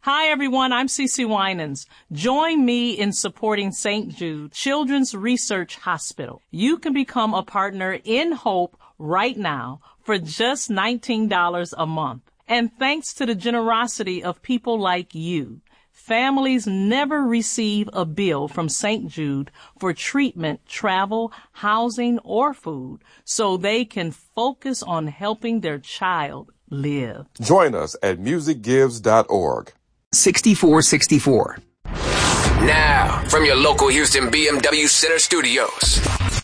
Hi, everyone. I'm Cece Winans. Join me in supporting St. Jude Children's Research Hospital. You can become a partner in Hope right now for just $19 a month. And thanks to the generosity of people like you, families never receive a bill from St. Jude for treatment, travel, housing, or food, so they can focus on helping their child live. Join us at musicgives.org. 6464. Now, from your local Houston BMW Center studios,